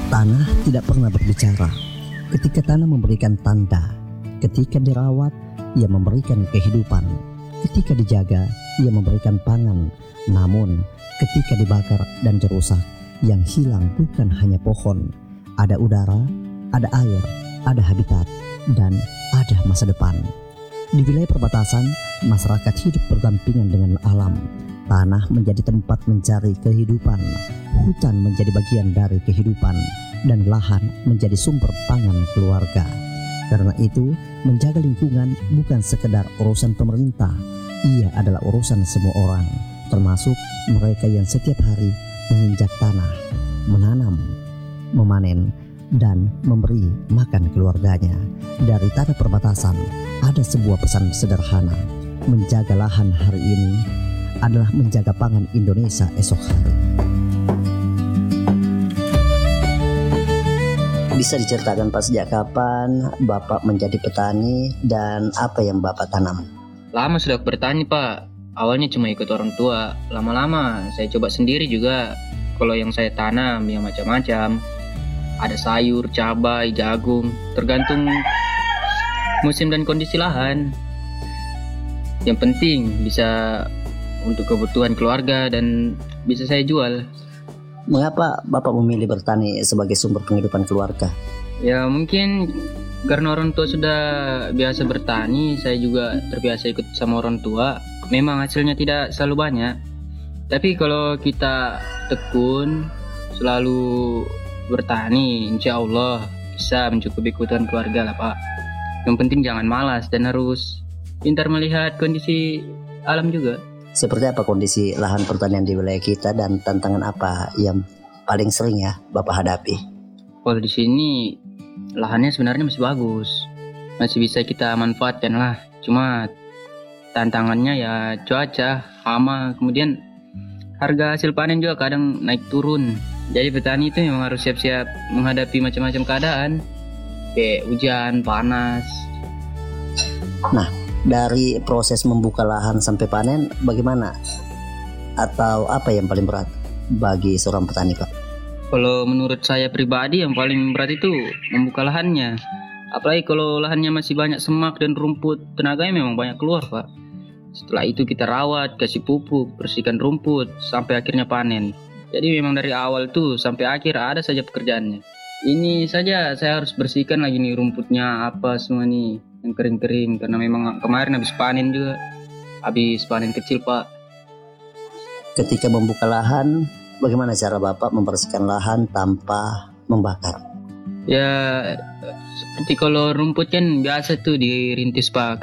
Tanah tidak pernah berbicara. Ketika tanah memberikan tanda, ketika dirawat, ia memberikan kehidupan. Ketika dijaga, ia memberikan pangan. Namun, ketika dibakar dan dirusak, yang hilang bukan hanya pohon. Ada udara, ada air, ada habitat, dan ada masa depan. Di wilayah perbatasan, masyarakat hidup berdampingan dengan alam. Tanah menjadi tempat mencari kehidupan, hutan menjadi bagian dari kehidupan, dan lahan menjadi sumber pangan keluarga. Karena itu, menjaga lingkungan bukan sekedar urusan pemerintah, ia adalah urusan semua orang, termasuk mereka yang setiap hari menginjak tanah, menanam, memanen, dan memberi makan keluarganya. Dari tanah perbatasan, ada sebuah pesan sederhana: menjaga lahan hari ini adalah menjaga pangan Indonesia esok hari. Bisa diceritakan Pak, sejak kapan Bapak menjadi petani dan apa yang Bapak tanam? Lama sudah bertani Pak. Awalnya cuma ikut orang tua. Lama-lama saya coba sendiri juga. Kalau yang saya tanam yang macam-macam. Ada sayur, cabai, jagung. Tergantung musim dan kondisi lahan. Yang penting bisa untuk kebutuhan keluarga dan bisa saya jual. Mengapa Bapak memilih bertani sebagai sumber penghidupan keluarga? Ya mungkin karena orang tua sudah biasa bertani, saya juga terbiasa ikut sama orang tua. Memang hasilnya tidak selalu banyak, tapi kalau kita tekun selalu bertani, insya Allah bisa mencukupi kebutuhan keluarga lah Pak. Yang penting jangan malas dan harus pintar melihat kondisi alam juga. Seperti apa kondisi lahan pertanian di wilayah kita dan tantangan apa yang paling sering ya Bapak hadapi? Kalau di sini lahannya sebenarnya masih bagus, masih bisa kita manfaatkan lah. Cuma tantangannya ya cuaca, hama, kemudian harga hasil panen juga kadang naik turun. Jadi petani itu memang harus siap-siap menghadapi macam-macam keadaan, kayak hujan, panas. Nah, dari proses membuka lahan sampai panen bagaimana? Atau apa yang paling berat bagi seorang petani Pak? Kalau menurut saya pribadi yang paling berat itu membuka lahannya. Apalagi kalau lahannya masih banyak semak dan rumput, tenaganya memang banyak keluar Pak. Setelah itu kita rawat, kasih pupuk, bersihkan rumput, sampai akhirnya panen. Jadi memang dari awal tuh sampai akhir ada saja pekerjaannya. Ini saja saya harus bersihkan lagi nih rumputnya apa semua nih yang kering-kering, karena memang kemarin habis panen juga. Habis panen kecil Pak. Ketika membuka lahan, bagaimana cara Bapak membersihkan lahan tanpa membakar? Ya seperti kalau rumput kan biasa tuh dirintis Pak.